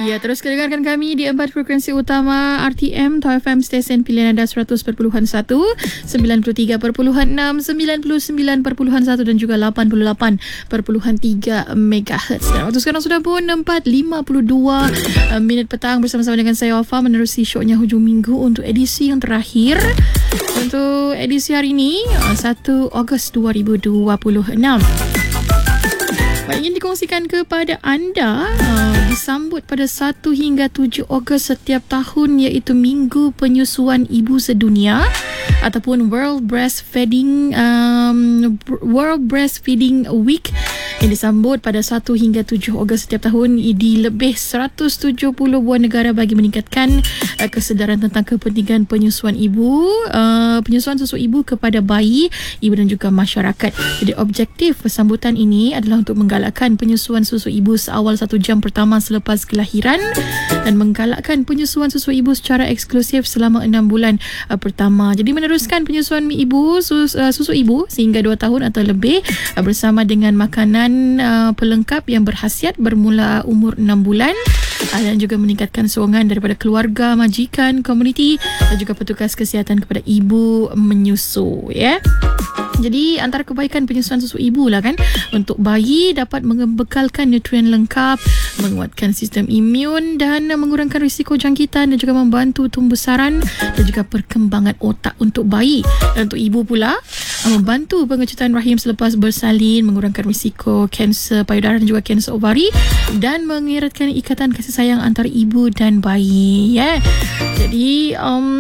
Ya, terus dengarkan kami di 4 frekuensi utama RTM, Tau FM stesen pilihan anda 100.1, 93.6, 99.1 dan juga 88.3 MHz. Dan waktu sekarang sudah pun 4.52 minit petang bersama-sama dengan saya Wafa menerusi syoknya hujung minggu untuk edisi yang terakhir. Untuk edisi hari ini 1 Ogos 2026. Ingin dikongsikan kepada anda disambut pada 1 hingga 7 Ogos setiap tahun, iaitu Minggu Penyusuan Ibu Sedunia ataupun World Breastfeeding Week yang disambut pada 1 hingga 7 Ogos setiap tahun di lebih 170 buah negara bagi meningkatkan kesedaran tentang kepentingan penyusuan ibu, penyusuan susu ibu kepada bayi, ibu dan juga masyarakat. Jadi objektif sambutan ini adalah untuk menggalakkan penyusuan susu ibu seawal 1 jam pertama selepas kelahiran dan menggalakkan penyusuan susu ibu secara eksklusif selama 6 bulan pertama. Jadi meneruskan penyusuan ibu, susu ibu sehingga 2 tahun atau lebih bersama dengan makanan pelengkap yang berkhasiat bermula umur 6 bulan dan juga meningkatkan sokongan daripada keluarga, majikan, komuniti dan juga petugas kesihatan kepada ibu menyusu, ya. Jadi antara kebaikan penyusuan susu ibu lah kan, untuk bayi dapat membekalkan nutrien lengkap, menguatkan sistem imun dan mengurangkan risiko jangkitan dan juga membantu tumbuhbesaran dan juga perkembangan otak untuk bayi. Dan untuk ibu pula, membantu pengecutan rahim selepas bersalin, mengurangkan risiko kanser payudara dan juga kanser ovari dan mengeratkan ikatan kasih sayang antara ibu dan bayi, ya. Jadi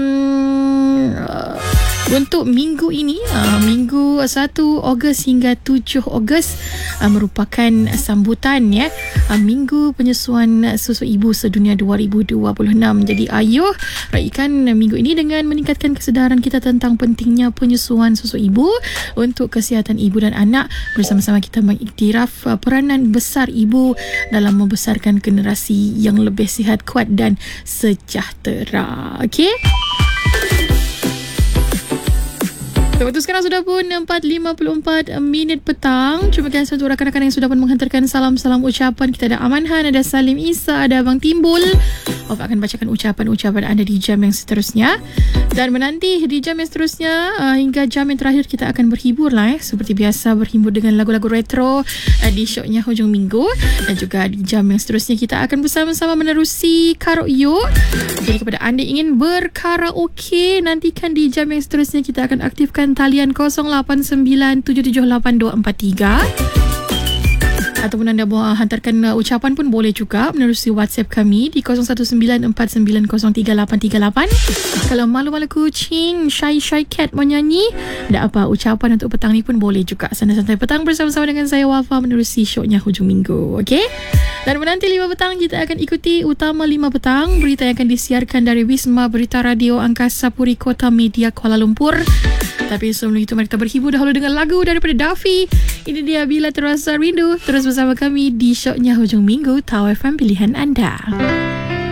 untuk minggu ini, minggu 1 Ogos hingga 7 Ogos merupakan sambutan, ya, Minggu Penyusuan Susu Ibu Sedunia 2026. Jadi ayuh raikan minggu ini dengan meningkatkan kesedaran kita tentang pentingnya penyusuan susu ibu untuk kesihatan ibu dan anak. Bersama-sama kita mengiktiraf peranan besar ibu dalam membesarkan generasi yang lebih sihat, kuat dan sejahtera. Okey? Waktu sekarang sudah pun 4.54 minit petang. Terima kasih untuk rakan-rakan yang sudah pun menghantarkan salam-salam ucapan. Kita ada Amanhan, ada Salim Isa, ada Abang Timbul. Waf akan bacakan ucapan-ucapan anda di jam yang seterusnya. Dan menanti di jam yang seterusnya hingga jam yang terakhir kita akan berhibur lah, seperti biasa berhibur dengan lagu-lagu retro di syoknya hujung minggu. Dan juga di jam yang seterusnya kita akan bersama-sama menerusi karaoke. Jadi kepada anda ingin berkaraoke, nantikan di jam yang seterusnya kita akan aktifkan talian 0897782243. Ataupun anda hantarkan ucapan pun boleh juga menerusi WhatsApp kami di 0194903838. Kalau malu-malu kucing, shy cat mau nyanyi, tak apa, ucapan untuk petang ni pun boleh juga. Santai-santai petang bersama-sama dengan saya Wafa menerusi syoknya hujung minggu. Okey? Dan menanti 5 petang kita akan ikuti Utama 5 petang, berita yang akan disiarkan dari Wisma Berita Radio Angkasa Puri Kota Media Kuala Lumpur. Tapi sebelum itu mari kita berhibur dahulu dengan lagu daripada Daffy. Ini dia Bila Terasa Rindu. Terus bersama kami di syoknya hujung minggu, Tau FM pilihan anda.